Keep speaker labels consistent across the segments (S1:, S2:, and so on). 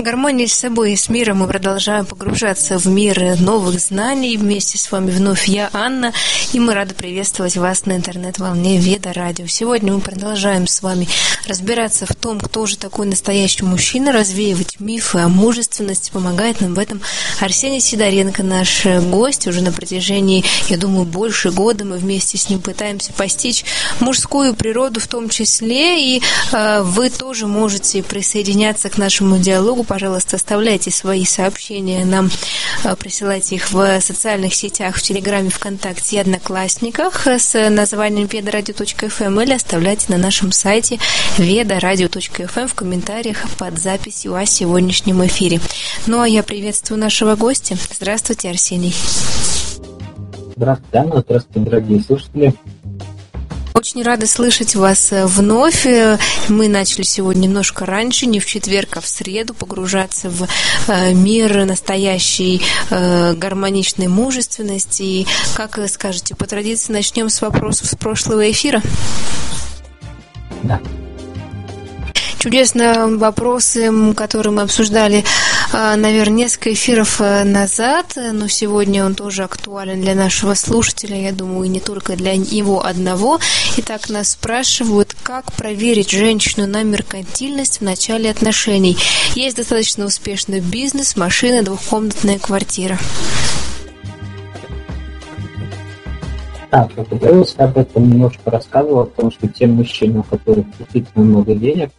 S1: гармонии с собой и с миром мы продолжаем погружаться в мир новых знаний. Вместе с вами вновь я, Анна, и мы рады приветствовать вас на интернет-волне Веда Радио. Сегодня мы продолжаем с вами разбираться в том, кто же такой настоящий мужчина, развеивать мифы о мужественности. Помогает нам в этом Арсений Сидоренко, наш гость. Уже на протяжении, я думаю, больше года мы вместе с ним пытаемся постичь мужскую природу в том числе, и вы тоже можете присоединяться к нашему диалогу. Пожалуйста, оставляйте свои сообщения нам, присылайте их в социальных сетях, в Телеграме, ВКонтакте и Одноклассниках с названием vedoradio.fm или оставляйте на нашем сайте vedoradio.fm в комментариях под записью о сегодняшнем эфире. Ну а я приветствую нашего гостя. Здравствуйте, Арсений.
S2: Здравствуйте, Анна. Здравствуйте, дорогие слушатели.
S1: Очень рада слышать вас вновь. Мы начали сегодня немножко раньше, не в четверг, а в среду, погружаться в мир настоящей гармоничной мужественности. И, как вы скажете, по традиции начнем с вопросов с прошлого эфира?
S2: Да.
S1: Чудесные вопросы, которые мы обсуждали, наверное, несколько эфиров назад, но сегодня он тоже актуален для нашего слушателя, я думаю, и не только для него одного. Итак, нас спрашивают, как проверить женщину на меркантильность в начале отношений. Есть достаточно успешный бизнес, машина, двухкомнатная квартира.
S2: Так, как говорилось, об этом немножко рассказывал, потому что тем мужчинам, у которых действительно много денег,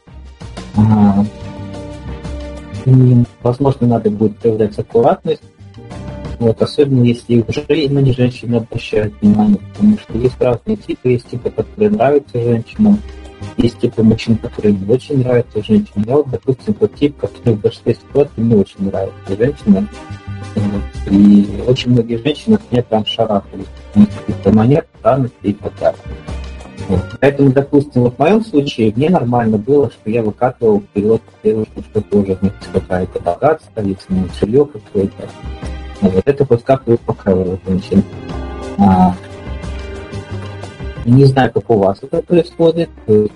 S2: возможно, надо будет проявлять аккуратность, особенно если уже именно женщины обращают внимание, потому что есть разные типы, есть типы, которые нравятся женщинам, есть типы мужчин, которые не очень нравятся женщинам. Я допустим, тот тип, который в большинстве ситуаций не очень нравится женщинам, и очень многие женщины от меня прям шарахались, каких-то монет, странностей и так далее. Поэтому, допустим, в моем случае мне нормально было, что я выкатывал вперед девушку, что тоже какая-то богатство, лицевое жилье какое-то. Это вот как-то успокаивало женщин. Не знаю, как у вас это происходит,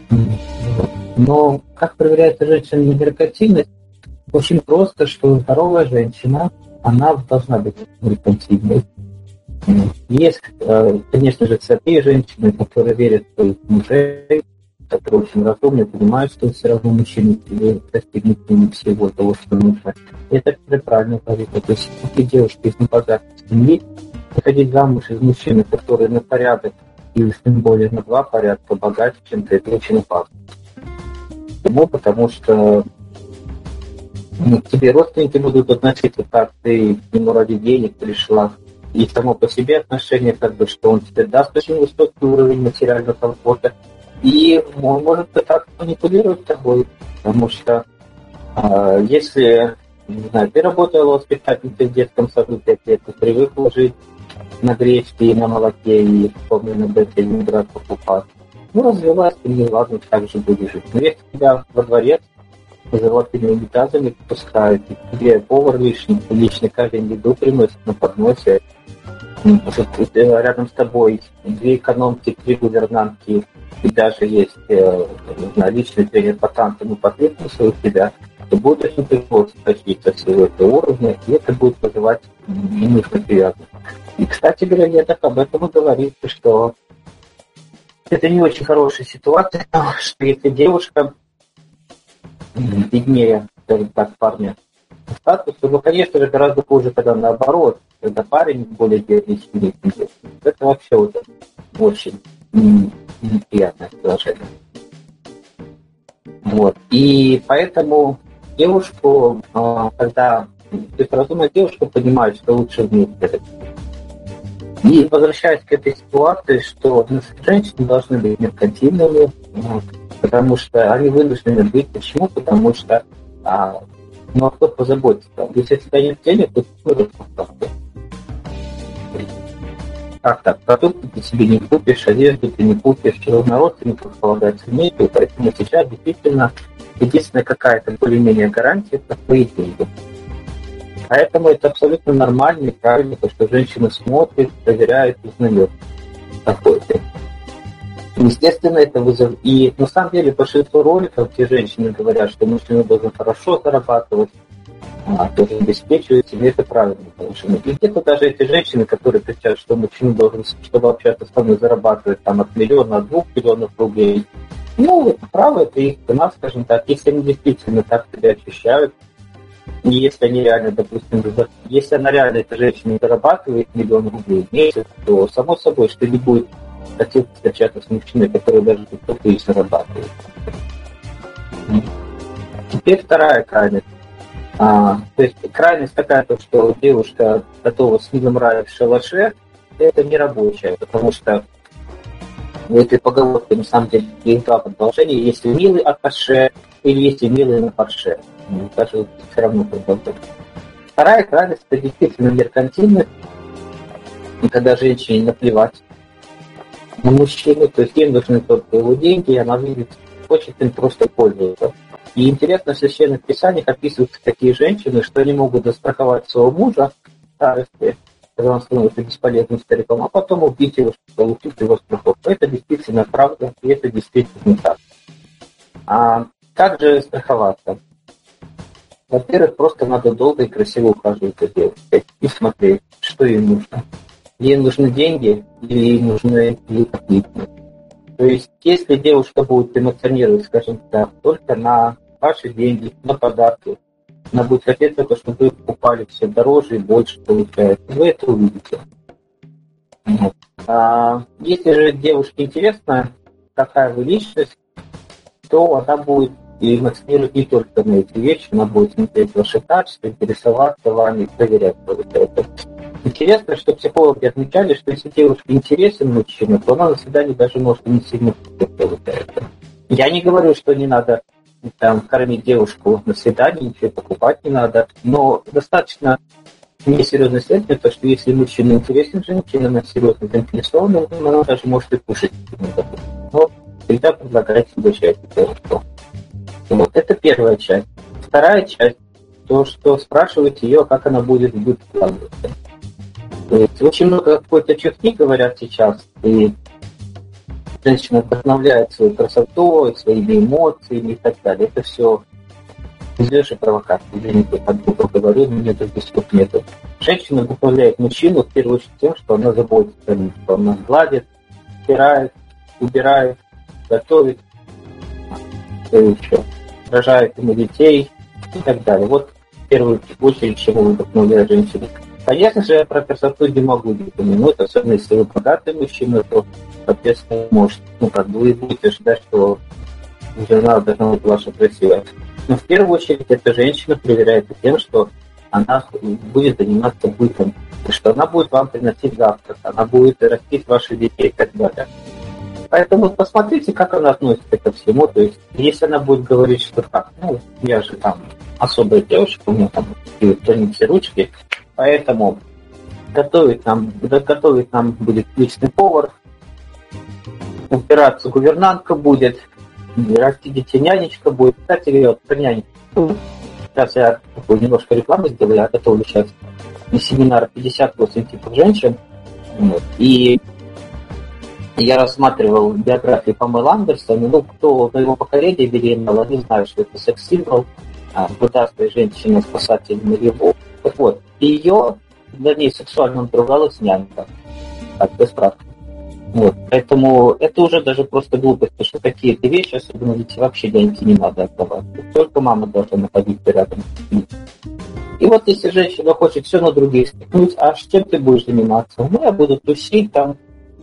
S2: но как проверяется женщина на меркантильность? Очень просто, что здоровая женщина, она должна быть меркантильной. Есть, конечно же, такие женщины, которые верят в своих мужей, которые очень разумны, понимают, что все равно мужчина достигнет всего того, что нужно. И это правильно говорит. То есть, если девушка из небогатой семьи, выходить замуж из мужчины, который на порядок, или тем более на 2 порядка богаче, чем ты, это очень опасно. Почему? Потому что к тебе родственники будут относиться так, ты к нему ради денег пришла. И само по себе отношение, что он тебе даст очень высокий уровень материального комфорта, и он может пытаться манипулировать тобой, потому что если, не знаю, ты работала воспитательницей в детском саду 5 лет, ты привыкла жить на гречке и на молоке, и помню, на бете виноград покупать, развелась, ты не ладно, так же будешь жить. Но если тебя во дворец золотыми унитазами пускают, и тебе повар лишний каждый день еду приносит на подносе, рядом с тобой 2 экономки, 3 гувернантки, и даже есть личный тренер по танцам и по фитнесу у тебя, то будет очень тяжело скачать со всего этого уровня, и это будет вызывать ненужную привязанность. И, кстати говоря, я так об этом и говорит, что это не очень хорошая ситуация, потому что если девушка беднее, скажем так, парня статус, то, конечно же, гораздо хуже, когда наоборот, когда парень более бедный, чем девушка. Это вообще очень неприятное положение. И поэтому девушку, когда... То есть разумная девушка понимает, что лучше вместе. И возвращаясь к этой ситуации, что женщины должны быть меркантильными, потому что они вынуждены быть. Почему? Потому что кто позаботится? Если у тебя нет денег, то ты как так? Продукты ты себе не купишь, одежду ты не купишь, на родственников полагаться нету, поэтому сейчас действительно единственная какая-то более-менее гарантия – это твои деньги. Поэтому это абсолютно нормально и правильно, потому что женщина смотрит, проверяет, узнает такое. Естественно, это вызов. И на самом деле большинство роликов, где женщины говорят, что мужчина должен хорошо зарабатывать, тоже обеспечивает себе это правильное повышение. И где-то даже эти женщины, которые кричат, что мужчина должен, чтобы общаться со мной, зарабатывать там от 1 миллиона, от 2 миллионов рублей, ну, это право, это их цена, скажем так. Если они действительно так себя ощущают, и если они реально, допустим, если она реально, эта женщина, зарабатывает 1 миллион рублей в месяц, то, само собой, что не будет хотеть встречаться с мужчиной, который даже только и зарабатывает. Теперь вторая крайность. То есть крайность такая, что девушка готова с милым раем в шалаше, это не рабочая, потому что в этой поговорке на самом деле есть два продолжения. Если милый от парше или если милый на парше. Даже все равно продолжение. Вторая крайность — это действительно меркантильность, и когда женщине наплевать на мужчину, то есть ей нужны только его деньги, и она видит, хочет им просто пользоваться. И интересно, в Священных Писаниях описываются такие женщины, что они могут застраховать своего мужа в старости, когда он становится бесполезным стариком, а потом убить его, чтобы получить его страховку. Это действительно правда, и это действительно так. А как же страховаться? Во-первых, просто надо долго и красиво ухаживать за девушкой и смотреть, что ей нужно. Ей нужны деньги или ей нужны конфликты. То есть, если девушка будет эмоционировать, скажем так, только на ваши деньги, на подарки, она будет хотеть только, чтобы вы покупали все дороже и больше получается. Вы это увидите. Если же девушке интересна, какая вы личность, то она будет эмоционировать не только на эти вещи, она будет смотреть ваши качества, интересоваться вами, проверять это. Интересно, что психологи отмечали, что если девушке интересен мужчина, то она на свидании даже может не сильно получается. Я не говорю, что не надо там кормить девушку на свидании, ничего покупать не надо, но достаточно несерьезно следствие, то что если мужчина интересен женщине, она серьезно заинтересована, она даже может и кушать. Но всегда предлагается угощать девушку. Вот это первая часть. Вторая часть, то, что спрашиваете ее, как она будет в быт вкладываться. То есть очень много какой-то чехни говорят сейчас, и женщина вдохновляет свою красоту, своими эмоциями и так далее. Это все излишняя провокация. Извините, как бы говорю, но мне таких слов нету. Женщина вдохновляет мужчину в первую очередь тем, что она заботится о нем, что она гладит, стирает, убирает, готовит, что еще, рожает ему детей и так далее. Вот в первую очередь, чему вдохновляет женщину. Конечно же, я про красоту не могу упомянуть, особенно если вы богатый мужчина, то, соответственно, может, вы будете ждать, что жена должна быть ваша красивая. Но в первую очередь эта женщина проверяет тем, что она будет заниматься бытом, что она будет вам приносить завтрак, она будет растить ваших детей и так далее. Поэтому посмотрите, как она относится ко всему. То есть, если она будет говорить, что так, я же там особая девушка, у меня там тоненькие ручки, поэтому готовить нам будет личный повар, убираться гувернантка будет, растить детей нянечка будет. Кстати, вот про нянечку. Сейчас я такую немножко рекламу сделаю, я готовлю сейчас на семинар 58 типов женщин. И я рассматривал биографию Памелы Андерсон, кто моего поколения беременел, они знают, что это секс-символ, вытаскивая женщина спасатель на его. Так вот, ее для ней сексуально надругалась нянька. Так, без справки. Вот. Поэтому это уже даже просто глупость, потому что какие-то вещи, особенно детей, вообще няньки не надо отдавать. Только мама должна находиться рядом. И вот если женщина хочет все на других стыкнуть, а чем ты будешь заниматься? Я буду тусить там.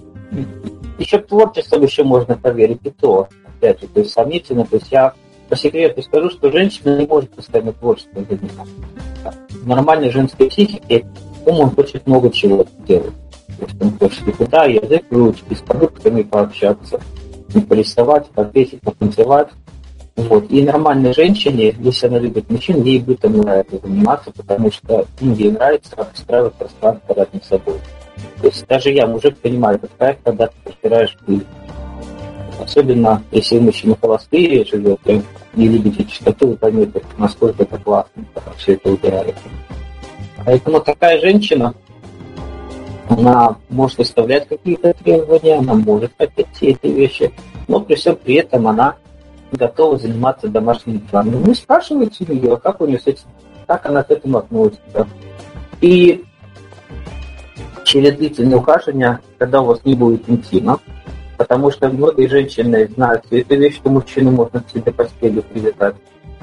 S2: Еще творчеством еще можно проверить, и то, опять же, то есть сомнительно. То есть я по секрету скажу, что женщина не может постоянно творчеством заниматься. В нормальной женской психике он хочет много чего делать. То есть он хочет и куда, язык выучить, с продуктами пообщаться, и порисовать, попеть, потанцевать. Вот. И нормальной женщине, если она любит мужчин, ей бытом нравится заниматься, потому что ей нравится обустраивать пространство рядом с собой. То есть даже я, мужик, понимаю этот кайф, когда ты постираешь пыль. Особенно, если мужчина холостые живет и не любите чистоту, вы поймете, насколько это классно, когда все это убирается. Поэтому такая женщина, она может выставлять какие-то требования, она может хотеть все эти вещи, но при всем при этом она готова заниматься домашними делами. Вы спрашиваете ее, как у нее с этим, как она к этому относится. И через длительное ухаживание, когда у вас не будет интима, потому что многие женщины знают эту вещь, что мужчину можно к себе постелью привязать.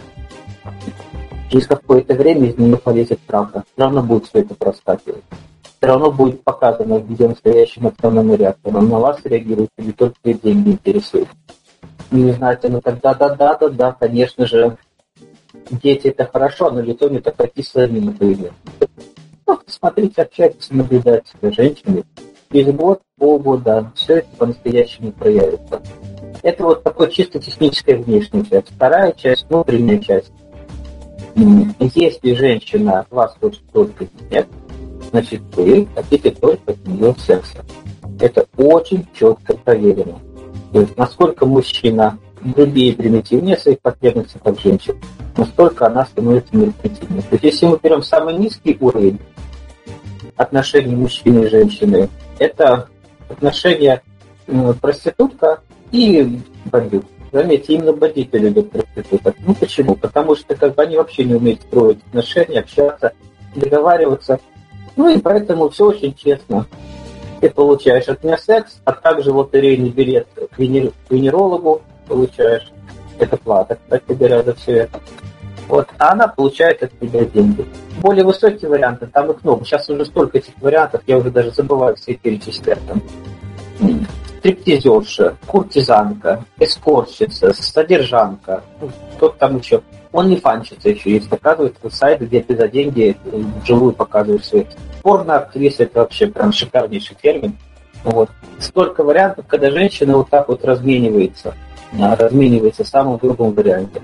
S2: Через какое-то время из нее полезет правда. Все равно будет все это проскакивать. Все равно будет показано, где настоящий эмоциональный реактор. Он на вас реагирует или только деньги интересуют. Не знаете, ну тогда да, конечно же, дети это хорошо, но лицо не такая кислая мина появилась. Просто смотрите, общайтесь, наблюдайте за женщиной. Через год, полгода, все это по-настоящему проявится. Это вот такой чисто техническая внешняя часть. Вторая часть, внутренняя часть. Если женщина вас хочет только нет, значит вы хотите только от нее секса. Это очень четко проверено. То есть насколько мужчина грубее и примитивнее своих потребностей, как женщина, настолько она становится меркантильной. То есть если мы берем самый низкий уровень отношений мужчины и женщины, это отношения проститутка и бандит. Заметьте, именно бандиты любят проституток. Ну почему? Потому что они вообще не умеют строить отношения, общаться, договариваться. Ну и поэтому все очень честно. Ты получаешь от меня секс, а также лотерейный билет к венерологу получаешь. Это плата, кстати говоря, за все это. Вот, а она получает от тебя деньги. Более высокие варианты, там их много. Сейчас уже столько этих вариантов, я уже даже забываю все перечислять. Там стриптизерша, куртизанка, эскортщица, содержанка, кто-то там еще. Онлифанщица еще есть, оказывается, сайт, где ты за деньги вживую показываешь свой. Порно-актриса — это вообще прям шикарнейший термин. Вот. Столько вариантов, когда женщина вот так вот разменивается в самом грубом варианте.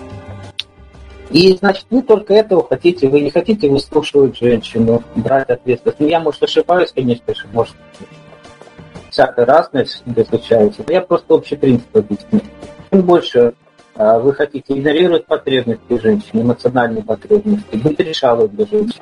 S2: И, значит, вы только этого хотите, вы не хотите выслушивать женщину, брать ответственность. Ну, я, может, ошибаюсь, конечно же, может, всякое разное случается. Но я просто общий принцип объясню. Чем больше вы хотите игнорировать потребности женщины, эмоциональные потребности, быть решалой для женщины.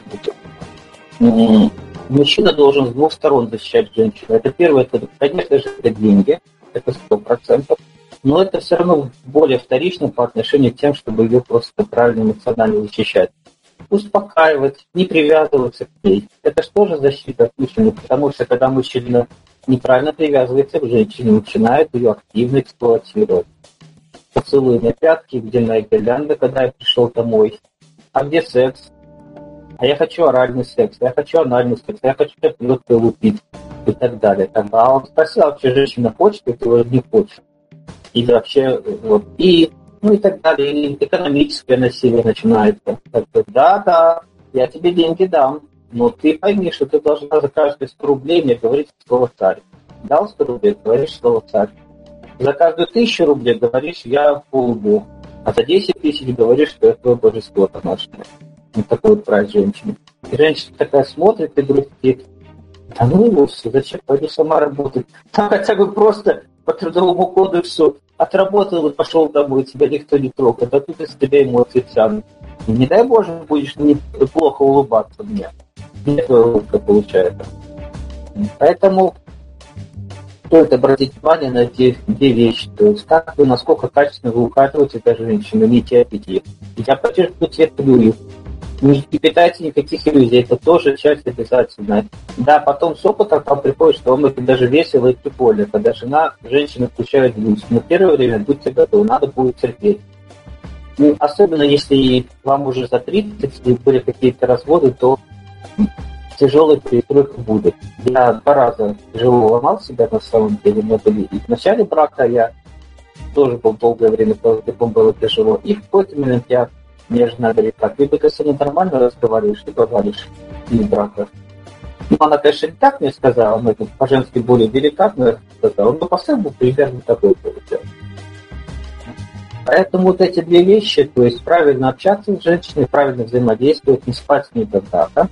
S2: Мужчина должен с двух сторон защищать женщину. Это первое, это, конечно же, это деньги, это 100%. Но это все равно более вторично по отношению к тем, чтобы ее просто правильно эмоционально защищать. Успокаивать, не привязываться к ней. Это же тоже защита от мужчины, потому что когда мужчина неправильно привязывается к женщине, начинает ее активно эксплуатировать. Поцелуй на пятки, где моя гирлянда, когда я пришел домой. А где секс? А я хочу оральный секс, я хочу анальный секс, я хочу плеткой лупить и так далее. А он спросил, а вообще женщина хочет, и ты его не хочешь. Или вообще, вот, и так далее, или экономическое насилие начинается. Да, я тебе деньги дам, но ты пойми, что ты должна за каждые 100 рублей мне говорить слово «царь». Дал 100 рублей, говоришь слово «царь». За каждую 1000 рублей говоришь «я полубог», а за 10 тысяч говоришь, что это твое божество домашнее. Вот такой вот прайс женщины. И женщина такая смотрит и грустит. Да ну его все, зачем? Пойду сама работать. Там хотя бы просто по трудовому кодексу отработал и пошел домой, тебя никто не трогает, а тут из тебя эмоции тянут. И не дай Боже, будешь неплохо улыбаться мне. Нет, улыбка получается. Поэтому стоит обратить внимание на эти две вещи. То есть как вы, насколько качественно вы ухаживаете за женщину, не терпите их. Я подчеркну, терплю их. Не питайте никаких иллюзий, это тоже часть обязательно. Да, потом с опытом вам приходит, что вам это даже весело и прикольно, когда женщина включает грусть. Но первое время будьте готовы, надо будет терпеть. Ну, особенно если вам уже за 30, если были какие-то разводы, то тяжелая перестройка будет. Я 2 раза тяжело ломал себя на самом деле. И в начале брака я тоже был долгое время, было тяжело. И в какой-то момент мне жена говорит, так, либо ты со мной нормально разговариваешь, либо валишь из брака. Ну, она, конечно, не так мне сказала, но это по-женски более деликатно сказала, но посыл был примерно такой получился. Поэтому вот эти две вещи, то есть правильно общаться с женщиной, правильно взаимодействовать, не спать с ней когда-то,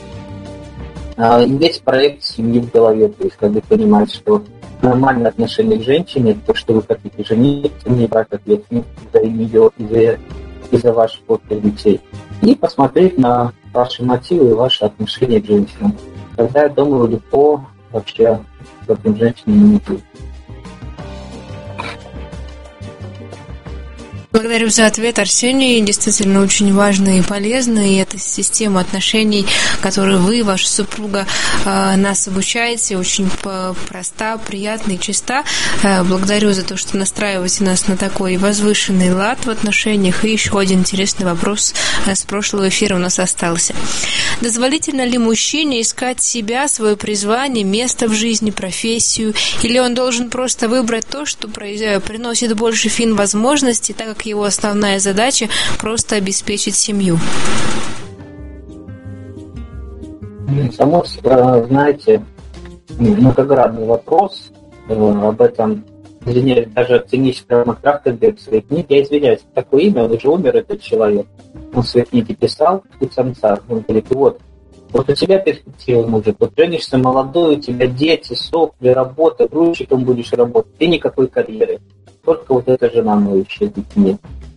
S2: иметь проект семьи в голове, то есть когда понимать, что нормальное отношение к женщине, то, что вы хотите жениться, не брать ответственность за нее и за ваших детей. И посмотреть на ваши мотивы и ваши отношения к женщинам. Тогда, я думаю, легко вообще к этим женщинам не идти.
S1: Благодарю за ответ, Арсений. Действительно очень важно и полезно, и это система отношений, которую вы, ваша супруга, нас обучаете, очень проста, приятна и чиста. Благодарю за то, что настраиваете нас на такой возвышенный лад в отношениях. И еще один интересный вопрос с прошлого эфира у нас остался. Дозволительно ли мужчине искать себя, свое призвание, место в жизни, профессию, или он должен просто выбрать то, что приносит больше возможностей, так как его основная задача просто обеспечить семью?
S2: Само, знаете, многогранный вопрос. Об этом, извиняюсь, даже цинический Трахтенберг в своей книге, я извиняюсь, такое имя, он уже умер, этот человек. Он в своей книге писал «Путь самца». Он говорит, вот у тебя перспектива, мужик, вот женишься молодой, у тебя дети, сопли, работа, грузчиком будешь работать, и никакой карьеры. Только вот эта жена моющая детьми.